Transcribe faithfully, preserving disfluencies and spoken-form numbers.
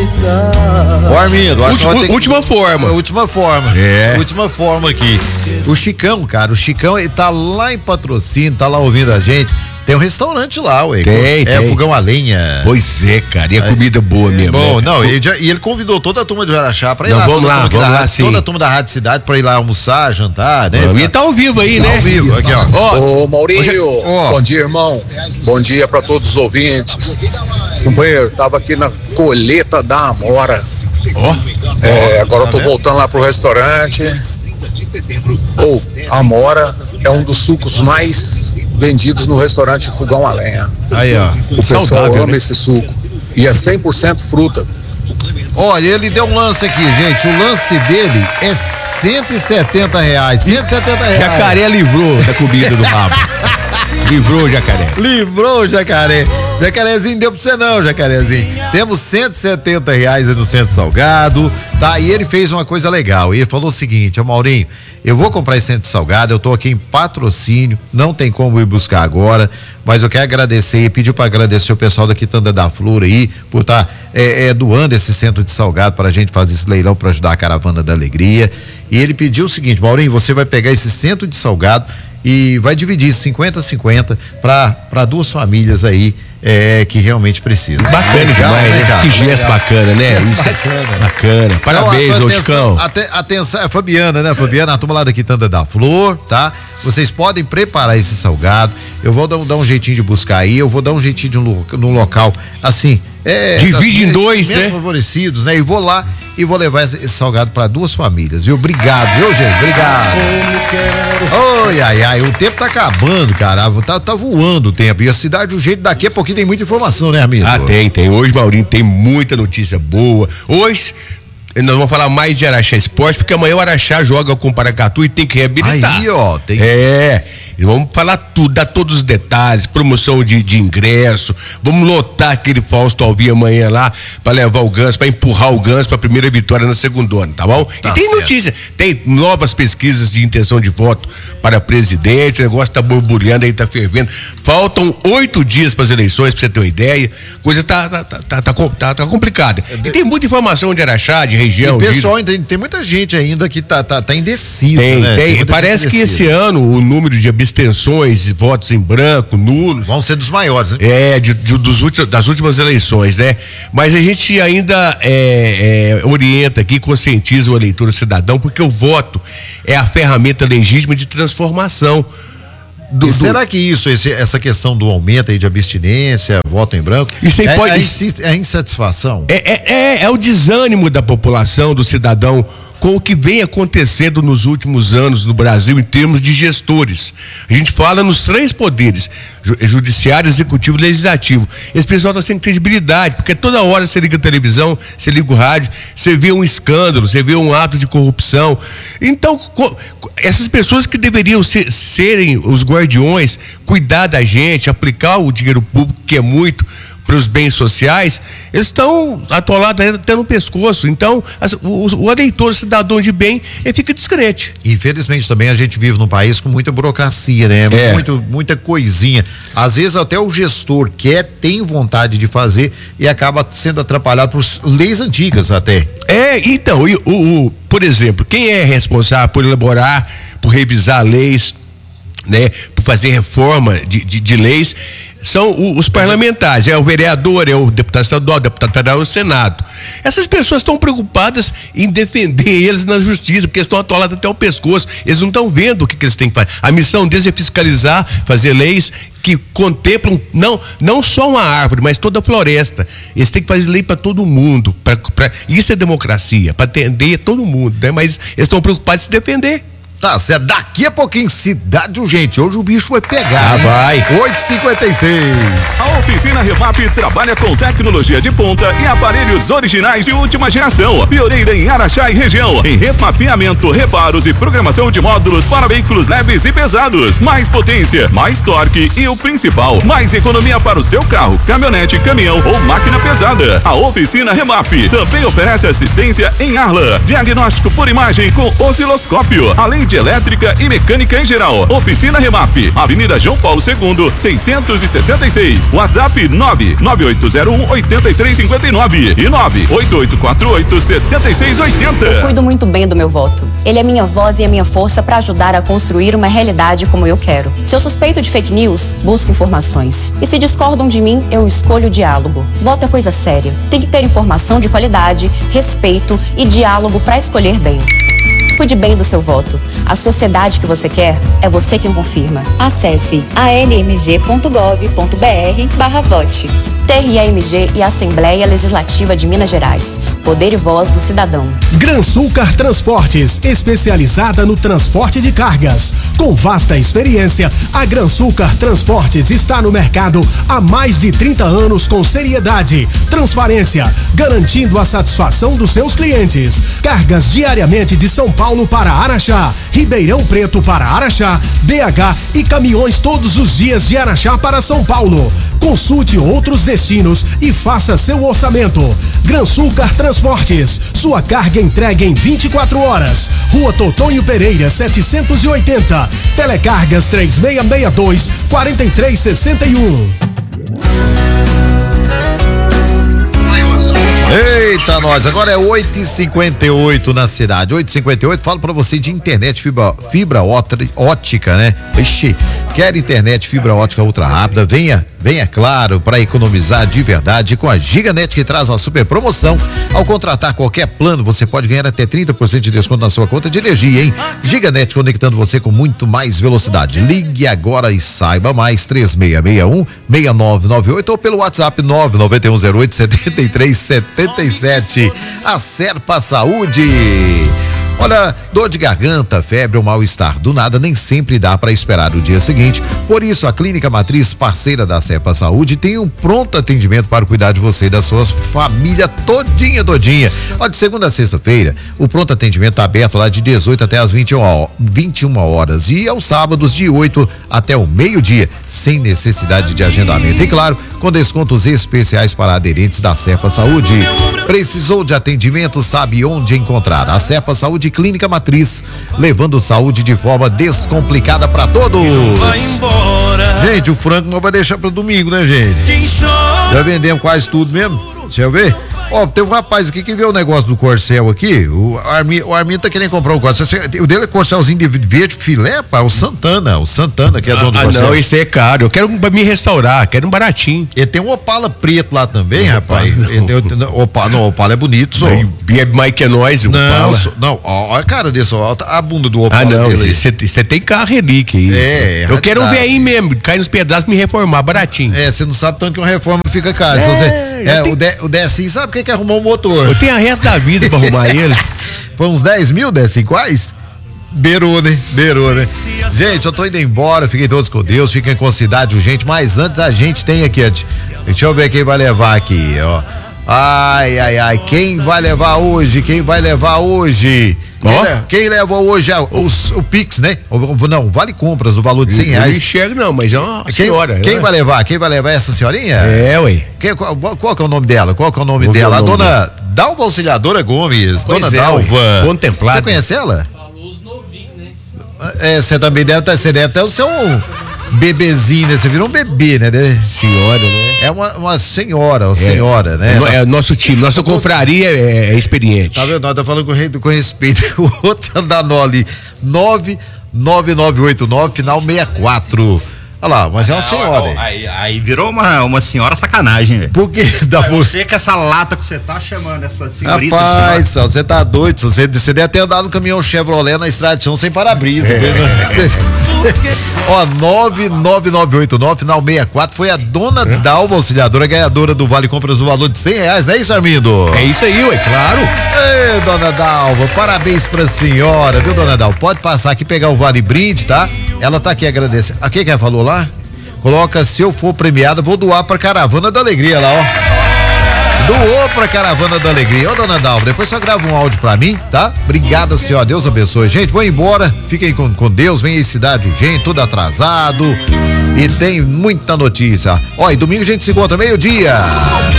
Ô Armindo, acho Última, que última que... forma. Última forma. É. Última forma aqui. O Chicão, cara, o Chicão, ele tá lá em Patrocínio, tá lá ouvindo a gente. Tem um restaurante lá, ué. Tem, é tem. fogão a lenha. Pois é, cara, e a comida boa é mesmo. Bom, né? não, ele já, e ele convidou toda a turma de Araxá pra ir Não, lá. vamos toda lá, a turma vamos da lá, rádio, sim. Toda a turma da Rádio Cidade pra ir lá almoçar, jantar, né? E tá ao vivo aí, Tá né? ao vivo, aqui, ó. Ó, Ô Maurinho, hoje- ó. bom dia, irmão. Bom dia pra todos os ouvintes. Companheiro, tava aqui na colheita da Amora. ó, É, agora eu tô Tá vendo? voltando lá pro restaurante. Ô, Amora é um dos sucos mais vendidos no restaurante Fogão a Lenha. Aí, ó. O pessoal Saudável, ama né? esse suco. E é cem por cento fruta. Olha, ele deu um lance aqui, gente. O lance dele é cento e setenta reais. cento e setenta reais. jacaré livrou da comida do rabo. Livrou o jacaré. Livrou o jacaré. Jacarezinho deu pra você não, jacarezinho. Temos cento e setenta reais aí no Centro Salgado, tá? E ele fez uma coisa legal. Ele falou o seguinte, ô Maurinho, eu vou comprar esse Centro Salgado, eu tô aqui em Patrocínio, não tem como ir buscar agora, mas eu quero agradecer e pedir para agradecer o pessoal da Quitanda da Flor aí, por estar é, é, doando esse centro de salgado pra gente fazer esse leilão para ajudar a Caravana da Alegria. E ele pediu o seguinte, Maurinho, você vai pegar esse centro de salgado e vai dividir cinquenta a cinquenta para duas famílias aí é, que realmente precisam. Bacana Legal, demais, né? legal, Que gesto legal. bacana, né? Gesto Isso é bacana. bacana. Parabéns, Então, ô atenção, Chicão. ate- Atenção, é a Fabiana, né? Fabiana, a turma lá da Quitanda da Flor, tá? Vocês podem preparar esse salgado. Eu vou dar, dar um jeitinho de buscar aí, eu vou dar um jeitinho de um lo- no local, assim. É, Divide das- em dois, menos né? favorecidos, né? E vou lá e vou levar esse, esse salgado para duas famílias, viu? Obrigado, viu, gente? Obrigado. Oi, ai, ai, o tempo tá acabando, cara. Tá, tá voando o tempo. E a cidade, o jeito daqui a pouquinho tem muita informação, né, amigo? Ah, tem, tem. Hoje, Maurinho, tem muita notícia boa. Hoje, nós vamos falar mais de Araxá Esporte, porque amanhã o Araxá joga com o Paracatu e tem que reabilitar. Aí, ó, tem É, e vamos falar tudo, dar todos os detalhes, promoção de, de ingresso, vamos lotar aquele Fausto Alvim amanhã lá, pra levar o Ganso, pra empurrar o Ganso pra primeira vitória na segundona, tá bom? Tá e tem certo. notícia, tem novas pesquisas de intenção de voto para presidente, o negócio tá borbulhando aí, tá fervendo. Faltam oito dias para as eleições, pra você ter uma ideia, coisa tá, tá, tá, tá, tá, com- tá, tá complicada. E tem muita informação de Araxá, de região. O de- pessoal ainda tem muita gente ainda que tá, tá, tá indeciso, Tem, né? tem. muita Parece gente que indecisa. esse ano o número de abstenções, votos em branco, nulos, Vão ser dos maiores, né? é, de, de- dos últimos, das últimas eleições, né? Mas a gente ainda é, é, orienta aqui, conscientiza o eleitor, o cidadão, porque o voto é a ferramenta legítima de transformação. Do, E do- será que isso, esse- essa questão do aumento aí de abstinência, voto em branco, Isso aí é, pode- é, insi- é insatisfação? É, é, é, é o desânimo da população, do cidadão, com o que vem acontecendo nos últimos anos no Brasil em termos de gestores. A gente fala nos três poderes, ju- judiciário, executivo e legislativo. Esse pessoal está sem credibilidade, porque toda hora você liga a televisão, você liga o rádio, você vê um escândalo, você vê um ato de corrupção. Então, co- essas pessoas que deveriam ser, serem os guardiões, cuidar da gente, aplicar o dinheiro público, que é muito, para os bens sociais, eles estão atolados até no pescoço. Então, as, o, o eleitor, o cidadão de bem, ele fica descrente. Infelizmente também a gente vive num país com muita burocracia, né? É. Muito, muita coisinha. Às vezes até o gestor quer, tem vontade de fazer e acaba sendo atrapalhado por leis antigas até. É, então, e o, o- por exemplo, quem é responsável por elaborar, por revisar leis, né, por fazer reforma de, de, de leis, são o- os parlamentares, é o vereador, é o deputado estadual, o deputado federal, o Senado. Essas pessoas estão preocupadas em defender eles na justiça, porque eles estão atolados até o pescoço, eles não estão vendo o que, que eles têm que fazer. A missão deles é fiscalizar, fazer leis que contemplam não, não só uma árvore, mas toda a floresta. Eles têm que fazer lei para todo mundo, pra, pra, isso é democracia, para atender todo mundo, né? Mas eles estão preocupados em se defender. Tá certo, daqui a pouquinho, Cidade Urgente. Hoje o bicho vai pegar. Ah, hein? vai. oito e cinquenta e seis. A oficina Remap trabalha com tecnologia de ponta e aparelhos originais de última geração. Pioneira em Araxá e região. Em remapeamento, reparos e programação de módulos para veículos leves e pesados. Mais potência, mais torque e o principal, mais economia para o seu carro, caminhonete, caminhão ou máquina pesada. A oficina Remap também oferece assistência em Arla. Diagnóstico por imagem com osciloscópio. Além de de elétrica e mecânica em geral. Oficina Remap, Avenida João Paulo segundo, seiscentos e sessenta e seis. WhatsApp nove nove oito zero um oito três cinco nove e nove oito oito quatro oito sete seis oito zero. Eu cuido muito bem do meu voto. Ele é minha voz e a minha força para ajudar a construir uma realidade como eu quero. Se eu suspeito de fake news, busco informações. E se discordam de mim, eu escolho o diálogo. Voto é coisa séria. Tem que ter informação de qualidade, respeito e diálogo para escolher bem. Cuide bem do seu voto. A sociedade que você quer é você quem confirma. Acesse a l m g ponto gov ponto b r barra vote. T R M G e Assembleia Legislativa de Minas Gerais. Poder e voz do cidadão. Gransulcar Transportes, especializada no transporte de cargas. Com vasta experiência, a Gransulcar Transportes está no mercado há mais de trinta anos com seriedade, transparência, garantindo a satisfação dos seus clientes. Cargas diariamente de São Paulo para Araxá, Ribeirão Preto para Araxá, B H e caminhões todos os dias de Araxá para São Paulo. Consulte outros destinos e faça seu orçamento. Gransulcar Transportes, sua carga entregue em vinte e quatro horas. Rua Totonho Pereira, setecentos e oitenta. Telecargas três seis seis dois, quatro três seis um. Eita, nós, agora é oito e cinquenta e oito na cidade, oito e cinquenta e oito, falo pra você de internet fibra, fibra ótica, né? Ixi, quer internet fibra ótica ultra rápida? Venha, venha claro, para economizar de verdade com a Giganet, que traz uma super promoção. Ao contratar qualquer plano, você pode ganhar até trinta por cento de desconto na sua conta de energia, hein? Giganet, conectando você com muito mais velocidade. Ligue agora e saiba mais, três seis seis um, seis nove nove oito ou pelo WhatsApp nove nove um zero oito sete três sete sete. A Serpa Saúde. Olha, dor de garganta, febre ou mal-estar do nada nem sempre dá para esperar o dia seguinte. Por isso, a Clínica Matriz, parceira da Serpa Saúde, tem um pronto atendimento para cuidar de você e da sua família todinha, todinha. Ó, de segunda a sexta-feira, o pronto atendimento está aberto lá de dezoito até as vinte e uma horas e aos sábados de oito até o meio-dia, sem necessidade de agendamento. E claro, com descontos especiais para aderentes da Serpa Saúde. Precisou de atendimento? Sabe onde encontrar? A Serpa Saúde Clínica Matriz, levando saúde de forma descomplicada para todos. Gente, o frango não vai deixar para domingo, né, gente? Já vendemos quase tudo mesmo. Deixa eu ver. Ó, oh, teve um rapaz aqui que viu o negócio do Corcel aqui. O Arminho, o Arminho tá querendo comprar um Corcel. O dele é Corcelzinho de verde filé, pá, o Santana. O Santana, que é dono ah, do Corcel. Não, esse é caro. Eu quero um pra me restaurar, quero um baratinho. Ele tem um Opala preto lá também, rapaz. Ele tem, Opala, não, o Opala é bonito, só. E é mais que nós, o não, Opala. Não, ó, a cara desse, ó, a bunda do Opala. Ah, não, dele. você tem carro relíquia aí. É, eu quero um ver aí mesmo, cai nos pedaços, me reformar, baratinho. É, você não sabe tanto que uma reforma fica cara. É, você, é tenho... o, de, o Decinho sabe o que é arrumar um motor. Eu tenho a resto da vida pra arrumar ele. Foi uns dez mil, Decinho, quais? Beirou, né? Beirou, né? Gente, eu tô indo embora, fiquem todos com Deus, fiquem com cidade urgente, mas antes a gente tem aqui, deixa eu ver quem vai levar aqui, ó. Ai, ai, ai, quem vai levar hoje? Quem vai levar hoje? Quem, oh? le, quem levou hoje é o, o, o Pix, né? O, não, vale compras, o valor de cem reais. Eu não enxergo não, mas é uma quem, senhora. Quem né? vai levar? Quem vai levar essa senhorinha? É, ué. Quem, qual, qual que é o nome dela? Qual que é o nome Vou dela? A nome. dona Dalva Auxiliadora Gomes. Pois dona é, Dalva. Ué. Contemplada. Você conhece ela? Falou os novinhos, né? É, você também deve ter, você deve ter o seu bebezinho, né? Você virou um bebê, né? Senhora, né? É uma, uma senhora, uma é, senhora, né? É o nosso time, nossa confraria é, é experiente. Tá vendo? Nós tá falando com, com respeito. O outro da Noli, nove nove nove oito nove, final sessenta e quatro. Olha lá, mas é uma senhora. Ah, aí, aí virou uma, uma senhora sacanagem, velho. Por que? Da você com essa lata que você tá chamando, essa senhorita. Rapaz, você tá doido, você, você deve ter andado no caminhão Chevrolet na estrada de chão sem para-brisa. É. Ó, nove nove nove oito nove, final sessenta e quatro, foi a dona é. Dalva Auxiliadora, ganhadora do Vale Compras do valor de cem reais, não é isso, Armindo? É isso aí, ué, claro. Ei, dona Dalva, parabéns pra senhora, viu, dona Dalva? Pode passar aqui pegar o Vale Brinde, tá? Ela tá aqui agradecendo. A que que ela falou lá? Coloca, se eu for premiada, vou doar pra Caravana da Alegria lá, ó. Doou pra Caravana da Alegria. Ô, dona Dalva, depois só grava um áudio pra mim, tá? Obrigada, senhora. Deus abençoe. Gente, vou embora. Fiquem com, com Deus. Vem aí, cidade urgente, tudo atrasado. E tem muita notícia. Ó, e domingo a gente se encontra meio-dia.